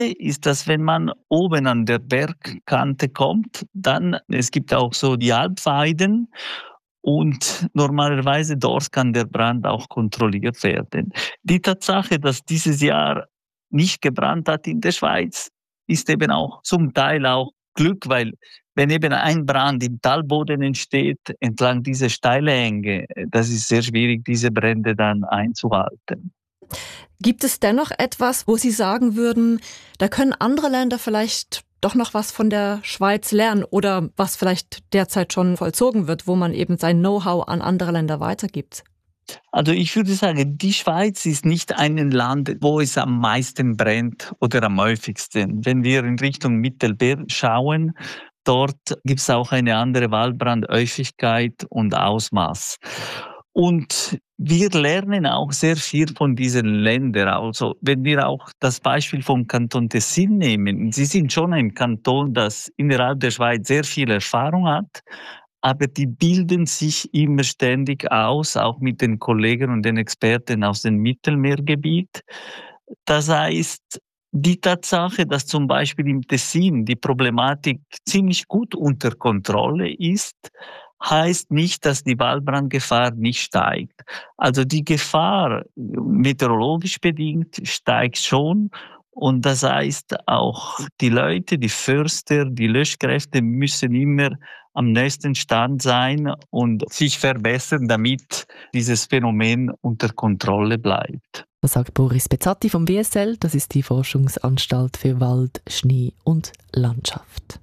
ist, dass wenn man oben an der Bergkante kommt, dann es gibt auch so die Alpweiden und normalerweise dort kann der Brand auch kontrolliert werden. Die Tatsache, dass dieses Jahr nicht gebrannt hat in der Schweiz, ist eben auch zum Teil auch Glück, weil wenn eben ein Brand im Talboden entsteht, entlang dieser steile Hänge, das ist sehr schwierig, diese Brände dann einzuhalten. Gibt es dennoch etwas, wo Sie sagen würden, da können andere Länder vielleicht doch noch was von der Schweiz lernen oder was vielleicht derzeit schon vollzogen wird, wo man eben sein Know-how an andere Länder weitergibt? Also ich würde sagen, die Schweiz ist nicht ein Land, wo es am meisten brennt oder am häufigsten. Wenn wir in Richtung Mittelmeer schauen, dort gibt es auch eine andere Waldbrandhäufigkeit und Ausmaß. Und wir lernen auch sehr viel von diesen Ländern. Also wenn wir auch das Beispiel vom Kanton Tessin nehmen, sie sind schon ein Kanton, das innerhalb der Schweiz sehr viel Erfahrung hat, aber die bilden sich immer ständig aus, auch mit den Kollegen und den Experten aus dem Mittelmeergebiet. Das heißt, die Tatsache, dass zum Beispiel im Tessin die Problematik ziemlich gut unter Kontrolle ist, heißt nicht, dass die Waldbrandgefahr nicht steigt. Also die Gefahr, meteorologisch bedingt, steigt schon. Und das heißt, auch die Leute, die Förster, die Löschkräfte müssen immer am nächsten Stand sein und sich verbessern, damit dieses Phänomen unter Kontrolle bleibt. Das sagt Boris Bezzatti vom WSL, das ist die Forschungsanstalt für Wald, Schnee und Landschaft.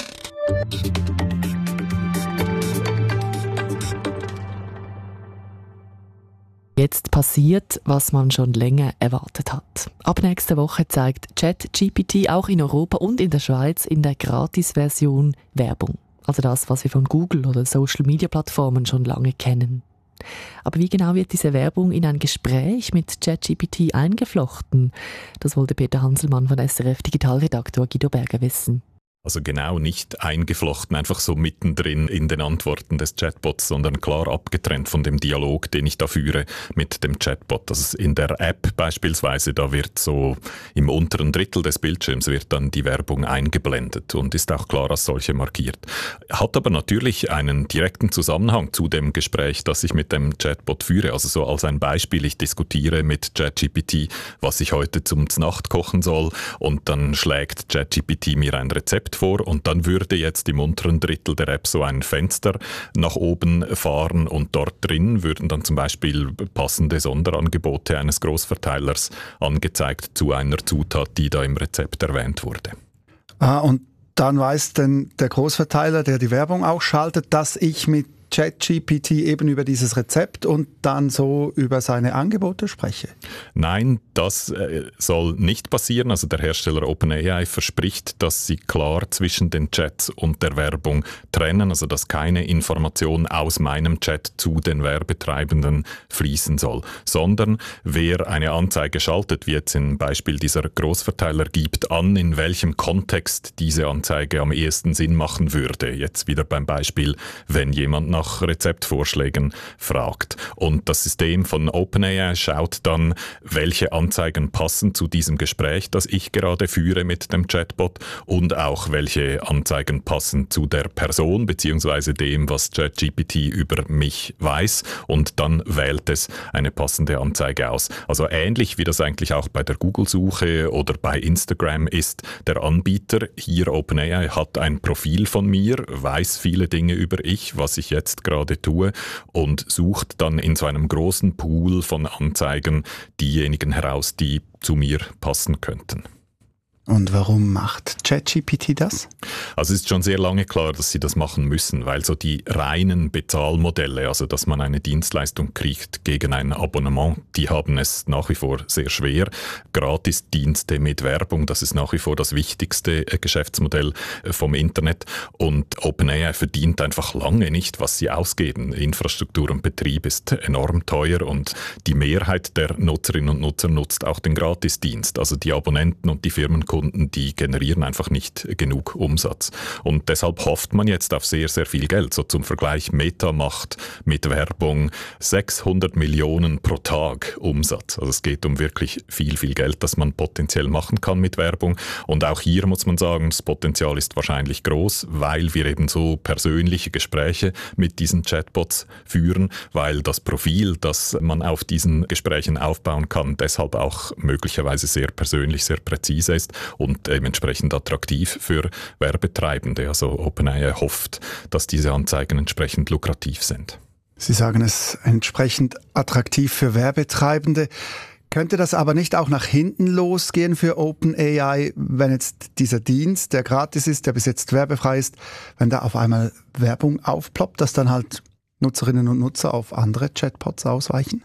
Jetzt passiert, was man schon länger erwartet hat. Ab nächster Woche zeigt ChatGPT auch in Europa und in der Schweiz in der Gratis-Version Werbung. Also das, was wir von Google oder Social-Media-Plattformen schon lange kennen. Aber wie genau wird diese Werbung in ein Gespräch mit ChatGPT eingeflochten? Das wollte Peter Hanselmann von SRF Digitalredaktor Guido Berger wissen. Also genau nicht eingeflochten, einfach so mittendrin in den Antworten des Chatbots, sondern klar abgetrennt von dem Dialog, den ich da führe mit dem Chatbot. Also in der App beispielsweise, da wird so im unteren Drittel des Bildschirms wird dann die Werbung eingeblendet und ist auch klar als solche markiert. Hat aber natürlich einen direkten Zusammenhang zu dem Gespräch, das ich mit dem Chatbot führe. Also so als ein Beispiel, ich diskutiere mit ChatGPT, was ich heute zum Znacht kochen soll, und dann schlägt ChatGPT mir ein Rezept vor und dann würde jetzt im unteren Drittel der App so ein Fenster nach oben fahren und dort drin würden dann zum Beispiel passende Sonderangebote eines Großverteilers angezeigt zu einer Zutat, die da im Rezept erwähnt wurde. Und dann weiß denn der Großverteiler, der die Werbung auch schaltet, dass ich mit ChatGPT eben über dieses Rezept und dann so über seine Angebote spreche? Nein, das soll nicht passieren. Also der Hersteller OpenAI verspricht, dass sie klar zwischen den Chats und der Werbung trennen, also dass keine Information aus meinem Chat zu den Werbetreibenden fließen soll, sondern wer eine Anzeige schaltet, wie jetzt im Beispiel dieser Großverteiler, gibt an, in welchem Kontext diese Anzeige am ehesten Sinn machen würde. Jetzt wieder beim Beispiel, wenn jemand nach Rezeptvorschlägen fragt. Und das System von OpenAI schaut dann, welche Anzeigen passen zu diesem Gespräch, das ich gerade führe mit dem Chatbot, und auch welche Anzeigen passen zu der Person bzw. dem, was ChatGPT über mich weiß, und dann wählt es eine passende Anzeige aus. Also ähnlich wie das eigentlich auch bei der Google-Suche oder bei Instagram ist. Der Anbieter, hier OpenAI, hat ein Profil von mir, weiß viele Dinge über ich, was ich jetzt gerade tue, und sucht dann in so einem großen Pool von Anzeigen diejenigen heraus, die zu mir passen könnten. Und warum macht ChatGPT das? Also es ist schon sehr lange klar, dass sie das machen müssen, weil so die reinen Bezahlmodelle, also dass man eine Dienstleistung kriegt gegen ein Abonnement, die haben es nach wie vor sehr schwer. Gratisdienste mit Werbung, das ist nach wie vor das wichtigste Geschäftsmodell vom Internet, und OpenAI verdient einfach lange nicht, was sie ausgeben. Infrastruktur und Betrieb ist enorm teuer und die Mehrheit der Nutzerinnen und Nutzer nutzt auch den Gratisdienst. Also die Abonnenten und die Firmenkunden Kunden, die generieren einfach nicht genug Umsatz. Und deshalb hofft man jetzt auf sehr, sehr viel Geld. So zum Vergleich, Meta macht mit Werbung 600 Millionen pro Tag Umsatz. Also es geht um wirklich viel, viel Geld, das man potenziell machen kann mit Werbung. Und auch hier muss man sagen, das Potenzial ist wahrscheinlich groß, weil wir eben so persönliche Gespräche mit diesen Chatbots führen, weil das Profil, das man auf diesen Gesprächen aufbauen kann, deshalb auch möglicherweise sehr persönlich, sehr präzise ist und entsprechend attraktiv für Werbetreibende. Also OpenAI hofft, dass diese Anzeigen entsprechend lukrativ sind. Sie sagen es entsprechend attraktiv für Werbetreibende. Könnte das aber nicht auch nach hinten losgehen für OpenAI, wenn jetzt dieser Dienst, der gratis ist, der bis jetzt werbefrei ist, wenn da auf einmal Werbung aufploppt, dass dann halt Nutzerinnen und Nutzer auf andere Chatbots ausweichen?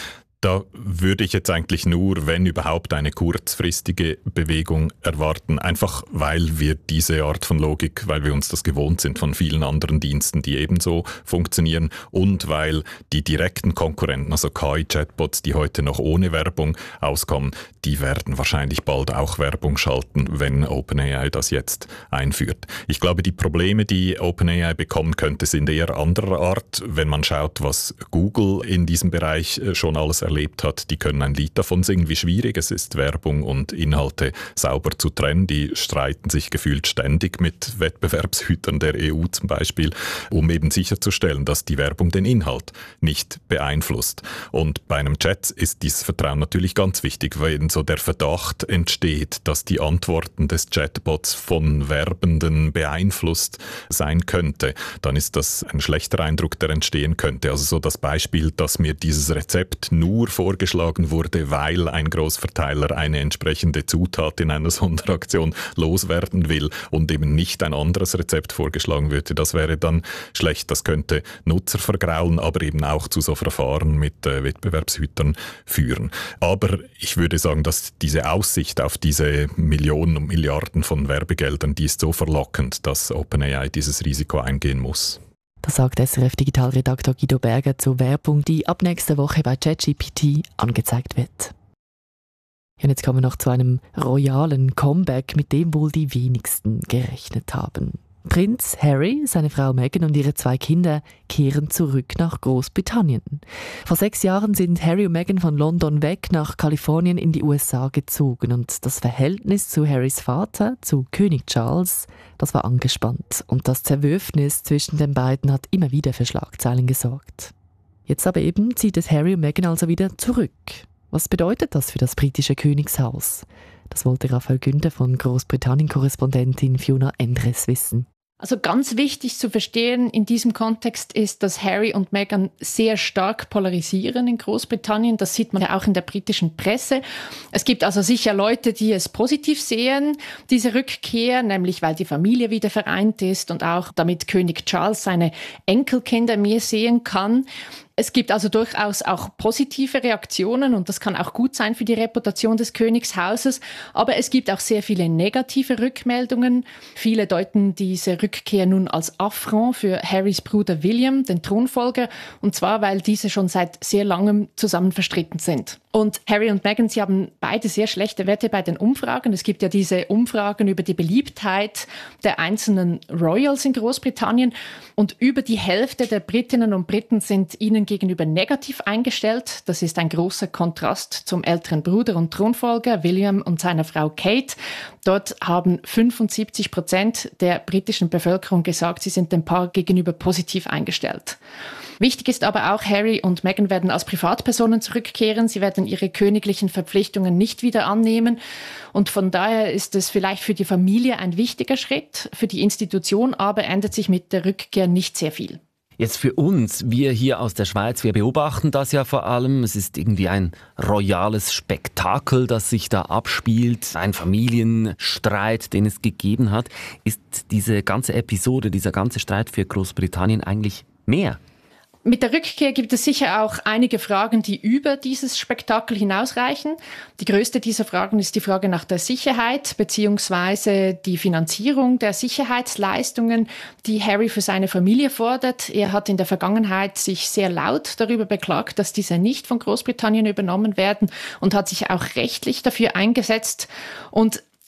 Da würde ich jetzt eigentlich nur, wenn überhaupt, eine kurzfristige Bewegung erwarten. Einfach weil wir diese Art von Logik, weil wir uns das gewohnt sind von vielen anderen Diensten, die ebenso funktionieren und weil die direkten Konkurrenten, also KI-Chatbots, die heute noch ohne Werbung auskommen, die werden wahrscheinlich bald auch Werbung schalten, wenn OpenAI das jetzt einführt. Ich glaube, die Probleme, die OpenAI bekommen könnte, sind eher anderer Art. Wenn man schaut, was Google in diesem Bereich schon alles erlebt hat, die können ein Lied davon singen, wie schwierig es ist, Werbung und Inhalte sauber zu trennen. Die streiten sich gefühlt ständig mit Wettbewerbshütern der EU zum Beispiel, um eben sicherzustellen, dass die Werbung den Inhalt nicht beeinflusst. Und bei einem Chat ist dieses Vertrauen natürlich ganz wichtig, wenn so der Verdacht entsteht, dass die Antworten des Chatbots von Werbenden beeinflusst sein könnte, dann ist das ein schlechter Eindruck, der entstehen könnte. Also so das Beispiel, dass mir dieses Rezept nur vorgeschlagen wurde, weil ein Großverteiler eine entsprechende Zutat in einer Sonderaktion loswerden will und eben nicht ein anderes Rezept vorgeschlagen würde, das wäre dann schlecht. Das könnte Nutzer vergraulen, aber eben auch zu so Verfahren mit Wettbewerbshütern führen. Aber ich würde sagen, dass diese Aussicht auf diese Millionen und Milliarden von Werbegeldern, die ist so verlockend, dass OpenAI dieses Risiko eingehen muss. Das sagt SRF-Digitalredaktor Guido Berger zur Werbung, die ab nächster Woche bei ChatGPT angezeigt wird. Und jetzt kommen wir noch zu einem royalen Comeback, mit dem wohl die wenigsten gerechnet haben. Prinz Harry, seine Frau Meghan und ihre 2 Kinder kehren zurück nach Großbritannien. Vor 6 Jahren sind Harry und Meghan von London weg nach Kalifornien in die USA gezogen und das Verhältnis zu Harrys Vater, zu König Charles, das war angespannt und das Zerwürfnis zwischen den beiden hat immer wieder für Schlagzeilen gesorgt. Jetzt aber eben zieht es Harry und Meghan also wieder zurück. Was bedeutet das für das britische Königshaus? Das wollte Raphael Günther von Großbritannien-Korrespondentin Fiona Endres wissen. Also ganz wichtig zu verstehen in diesem Kontext ist, dass Harry und Meghan sehr stark polarisieren in Großbritannien. Das sieht man ja auch in der britischen Presse. Es gibt also sicher Leute, die es positiv sehen, diese Rückkehr, nämlich weil die Familie wieder vereint ist und auch damit König Charles seine Enkelkinder mehr sehen kann. Es gibt also durchaus auch positive Reaktionen und das kann auch gut sein für die Reputation des Königshauses. Aber es gibt auch sehr viele negative Rückmeldungen. Viele deuten diese Rückkehr nun als Affront für Harrys Bruder William, den Thronfolger, und zwar, weil diese schon seit sehr langem zusammen verstritten sind. Und Harry und Meghan, sie haben beide sehr schlechte Werte bei den Umfragen. Es gibt ja diese Umfragen über die Beliebtheit der einzelnen Royals in Großbritannien. Und über die Hälfte der Britinnen und Briten sind ihnen gegenüber negativ eingestellt. Das ist ein großer Kontrast zum älteren Bruder und Thronfolger William und seiner Frau Kate. Dort haben 75% der britischen Bevölkerung gesagt, sie sind dem Paar gegenüber positiv eingestellt. Wichtig ist aber auch, Harry und Meghan werden als Privatpersonen zurückkehren. Sie werden ihre königlichen Verpflichtungen nicht wieder annehmen. Und von daher ist es vielleicht für die Familie ein wichtiger Schritt. Für die Institution aber ändert sich mit der Rückkehr nicht sehr viel. Jetzt für uns, wir hier aus der Schweiz, wir beobachten das ja vor allem. Es ist irgendwie ein royales Spektakel, das sich da abspielt. Ein Familienstreit, den es gegeben hat. Ist diese ganze Episode, dieser ganze Streit für Großbritannien eigentlich mehr? Mit der Rückkehr gibt es sicher auch einige Fragen, die über dieses Spektakel hinausreichen. Die größte dieser Fragen ist die Frage nach der Sicherheit bzw. die Finanzierung der Sicherheitsleistungen, die Harry für seine Familie fordert. Er hat in der Vergangenheit sich sehr laut darüber beklagt, dass diese nicht von Großbritannien übernommen werden und hat sich auch rechtlich dafür eingesetzt. Und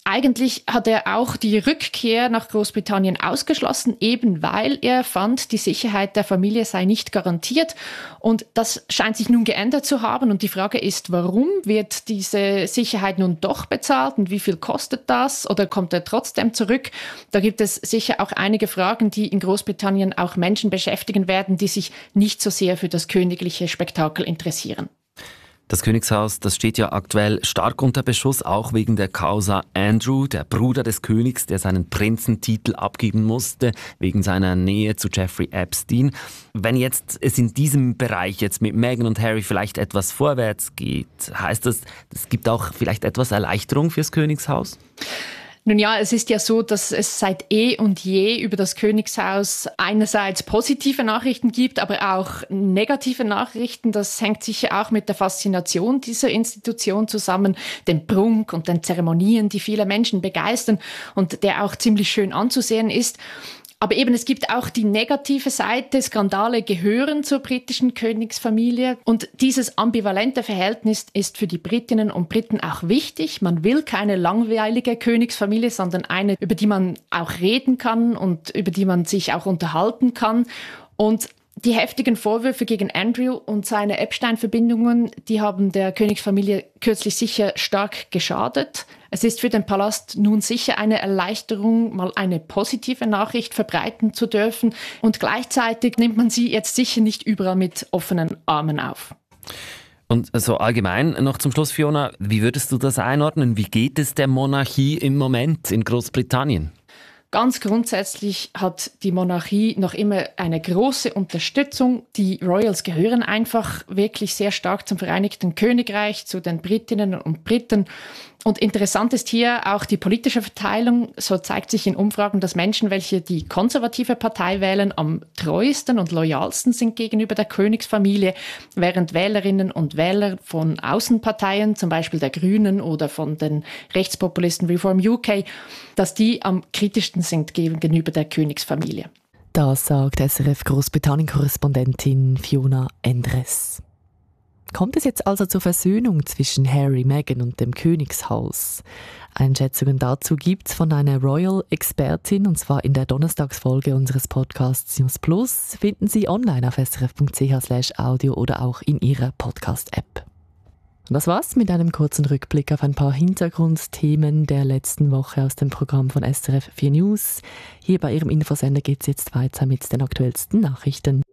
eigentlich hat er auch die Rückkehr nach Großbritannien ausgeschlossen, eben weil er fand, die Sicherheit der Familie sei nicht garantiert. Und das scheint sich nun geändert zu haben. Und die Frage ist, warum wird diese Sicherheit nun doch bezahlt und wie viel kostet das? Oder kommt er trotzdem zurück? Da gibt es sicher auch einige Fragen, die in Großbritannien auch Menschen beschäftigen werden, die sich nicht so sehr für das königliche Spektakel interessieren. Das Königshaus, das steht ja aktuell stark unter Beschuss, auch wegen der Causa Andrew, der Bruder des Königs, der seinen Prinzentitel abgeben musste, wegen seiner Nähe zu Jeffrey Epstein. Wenn jetzt es in diesem Bereich jetzt mit Meghan und Harry vielleicht etwas vorwärts geht, heißt das, es gibt auch vielleicht etwas Erleichterung fürs Königshaus? Nun ja, es ist ja so, dass es seit und je über das Königshaus einerseits positive Nachrichten gibt, aber auch negative Nachrichten. Das hängt sicher auch mit der Faszination dieser Institution zusammen, dem Prunk und den Zeremonien, die viele Menschen begeistern und der auch ziemlich schön anzusehen ist. Aber eben, es gibt auch die negative Seite. Skandale gehören zur britischen Königsfamilie. Und dieses ambivalente Verhältnis ist für die Britinnen und Briten auch wichtig. Man will keine langweilige Königsfamilie, sondern eine, über die man auch reden kann und über die man sich auch unterhalten kann. Und die heftigen Vorwürfe gegen Andrew und seine Epstein-Verbindungen, die haben der Königsfamilie kürzlich sicher stark geschadet. Es ist für den Palast nun sicher eine Erleichterung, mal eine positive Nachricht verbreiten zu dürfen. Und gleichzeitig nimmt man sie jetzt sicher nicht überall mit offenen Armen auf. Und so allgemein noch zum Schluss, Fiona, wie würdest du das einordnen? Wie geht es der Monarchie im Moment in Großbritannien? Ganz grundsätzlich hat die Monarchie noch immer eine große Unterstützung. Die Royals gehören einfach wirklich sehr stark zum Vereinigten Königreich, zu den Britinnen und Briten. Und interessant ist hier auch die politische Verteilung. So zeigt sich in Umfragen, dass Menschen, welche die konservative Partei wählen, am treuesten und loyalsten sind gegenüber der Königsfamilie, während Wählerinnen und Wähler von Außenparteien, zum Beispiel der Grünen oder von den Rechtspopulisten Reform UK, dass die am kritischsten sind gegenüber der Königsfamilie. Das sagt SRF Großbritannien-Korrespondentin Fiona Endres. Kommt es jetzt also zur Versöhnung zwischen Harry, Meghan und dem Königshaus? Einschätzungen dazu gibt's von einer Royal-Expertin, und zwar in der Donnerstagsfolge unseres Podcasts News Plus. Finden Sie online auf srf.ch/audio oder auch in Ihrer Podcast-App. Und das war's mit einem kurzen Rückblick auf ein paar Hintergrundthemen der letzten Woche aus dem Programm von SRF 4 News. Hier bei Ihrem Infosender geht's jetzt weiter mit den aktuellsten Nachrichten.